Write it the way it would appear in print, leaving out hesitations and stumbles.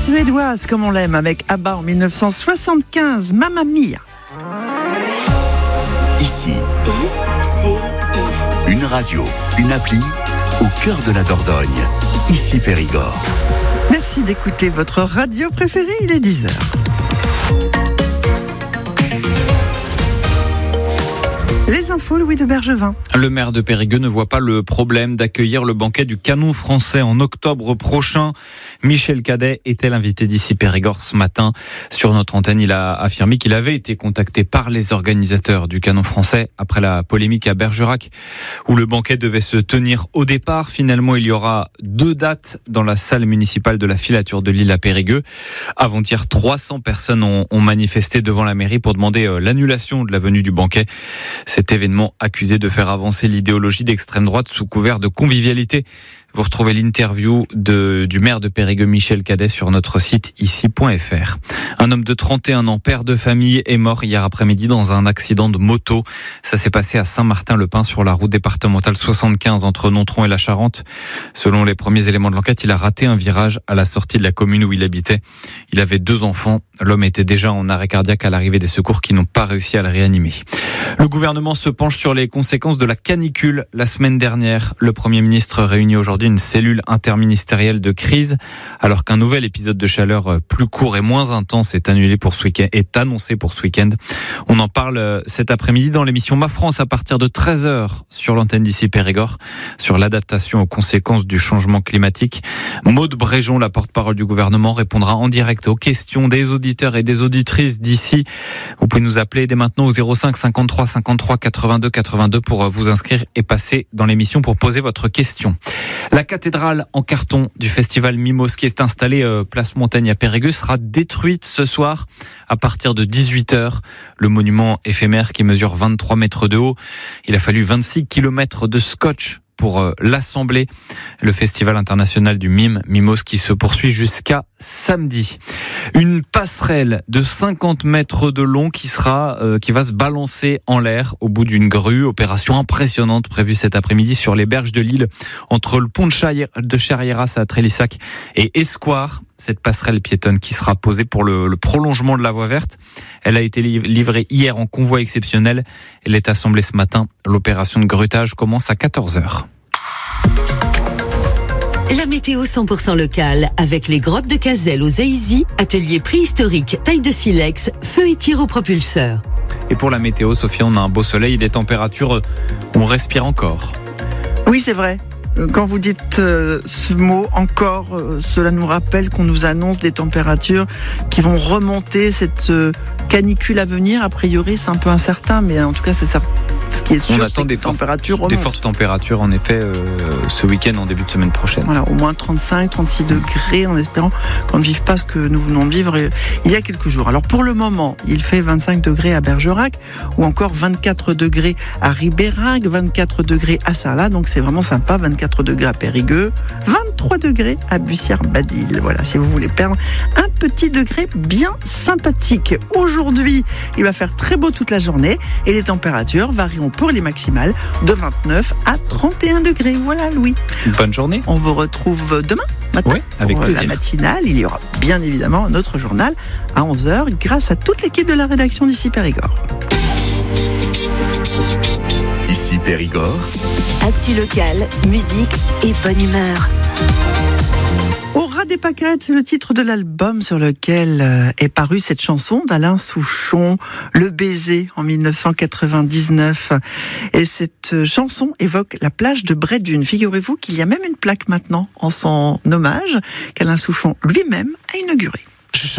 suédoise comme on l'aime avec ABBA en 1975, Mamma Mia. Ici, une radio, une appli au cœur de la Dordogne. Ici Périgord. Merci d'écouter votre radio préférée, il est 10h. Les infos, Louis de Bergevin. Le maire de Périgueux ne voit pas le problème d'accueillir le banquet du Canon français en octobre prochain. Michel Cadet était l'invité d'Ici Périgord ce matin. Sur notre antenne, il a affirmé qu'il avait été contacté par les organisateurs du Canon français après la polémique à Bergerac où le banquet devait se tenir au départ. Finalement, il y aura 2 dates dans la salle municipale de la filature de l'île à Périgueux. Avant-hier, 300 personnes ont manifesté devant la mairie pour demander l'annulation de la venue du banquet. Cet événement accusé de faire avancer l'idéologie d'extrême droite sous couvert de convivialité. Vous retrouvez l'interview du maire de Périgueux, Michel Cadet, sur notre site ici.fr. Un homme de 31 ans, père de famille, est mort hier après-midi dans un accident de moto. Ça s'est passé à Saint-Martin-le-Pin sur la route départementale 75 entre Nontron et la Charente. Selon les premiers éléments de l'enquête, il a raté un virage à la sortie de la commune où il habitait. Il avait 2 enfants. L'homme était déjà en arrêt cardiaque à l'arrivée des secours qui n'ont pas réussi à le réanimer. Le gouvernement se penche sur les conséquences de la canicule la semaine dernière. Le Premier ministre réunit aujourd'hui une cellule interministérielle de crise, alors qu'un nouvel épisode de chaleur plus court et moins intense est annoncé pour ce week-end. On en parle cet après-midi dans l'émission Ma France à partir de 13h sur l'antenne d'Ici Périgord, sur l'adaptation aux conséquences du changement climatique. Maude Bréjon, la porte-parole du gouvernement, répondra en direct aux questions des auditeurs et des auditrices d'ici. Vous pouvez nous appeler dès maintenant au 05 53 53 82 82 pour vous inscrire et passer dans l'émission pour poser votre question. La cathédrale en carton du festival Mimos qui est installée place Montaigne à Périgueux sera détruite ce soir à partir de 18h. Le monument éphémère qui mesure 23 mètres de haut, il a fallu 26 km de scotch pour l'assembler. Le festival international du mime Mimos qui se poursuit jusqu'à samedi. Une passerelle de 50 mètres de long qui va se balancer en l'air au bout d'une grue. Opération impressionnante prévue cet après-midi sur les berges de l'île entre le pont de Charrieras à Trélissac et Escoire. Cette passerelle piétonne qui sera posée pour le prolongement de la voie verte. Elle a été livrée hier en convoi exceptionnel. Elle est assemblée ce matin. L'opération de grutage commence à 14h. La météo 100% locale avec les grottes de Cazelles aux Aïzy, atelier préhistorique, taille de silex, feu et tir au propulseur. Et pour la météo, Sophie, on a un beau soleil et des températures où on respire encore. Oui, c'est vrai. Quand vous dites ce mot encore, cela nous rappelle qu'on nous annonce des températures qui vont remonter. Cette canicule à venir, a priori, c'est un peu incertain, mais en tout cas, c'est ça. Ce qui est sûr, on attend des températures remontent. Des fortes températures, en effet, ce week-end, en début de semaine prochaine. Voilà, au moins 35, 36 degrés, en espérant qu'on ne vive pas ce que nous venons de vivre il y a quelques jours. Alors, pour le moment, il fait 25 degrés à Bergerac, ou encore 24 degrés à Ribérac, 24 degrés à Sarlat, donc c'est vraiment sympa, 24 degrés à Périgueux, 23 degrés à Bussière-Badil. Voilà, si vous voulez perdre un petit degré bien sympathique. Aujourd'hui, il va faire très beau toute la journée et les températures varieront pour les maximales de 29 à 31 degrés. Voilà, Louis. Bonne journée. On vous retrouve demain matin. Oui, avec plaisir. La matinale. Il y aura bien évidemment notre journal à 11h grâce à toute l'équipe de la rédaction d'Ici Périgord. Ici Périgord. Actu local, musique et bonne humeur. Au ras des pâquerettes, c'est le titre de l'album sur lequel est parue cette chanson d'Alain Souchon, Le baiser, en 1999. Et cette chanson évoque la plage de Bray-Dunes. Figurez-vous qu'il y a même une plaque maintenant en son hommage qu'Alain Souchon lui-même a inaugurée.